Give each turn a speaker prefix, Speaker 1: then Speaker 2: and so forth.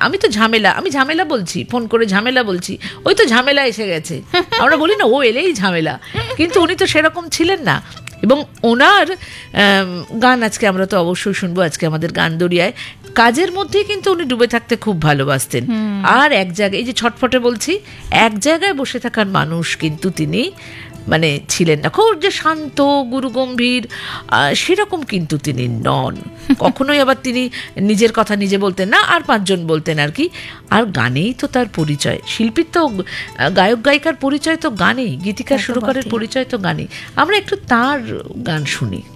Speaker 1: আমি তো ঝামেলা, আমি ঝামেলা বলছি, ফোন করে ঝামেলা বলছি, ওই তো ঝামেলা এসে গেছে। আমরা বলি না ও এলেই ঝামেলা, কিন্তু উনি তো সেরকম ছিলেন না। এবং ওনার গান আজকে আমরা তো অবশ্যই শুনবো, আজকে আমাদের গান দরিয়ায়। কাজের মধ্যেই কিন্তু উনি ডুবে থাকতে খুব ভালোবাসতেন। আর এক জায়গায়, এই যে ছটফটে বলছি, এক জায়গায় বসে থাকার মানুষ কিন্তু তিনি মানে ছিলেন না। খুব যে শান্ত গুরুগম্ভীর সেরকম কিন্তু তিনি নন কখনোই। আবার তিনি নিজের কথা নিজে বলতেন না, আর পাঁচজন বলতেন আর কি। আর গানেই তো তার পরিচয়, শিল্পীর তো গায়ক গায়িকার পরিচয় তো গানেই, গীতিকার সুরকারের পরিচয় তো গানেই। আমরা একটু তার গান শুনি।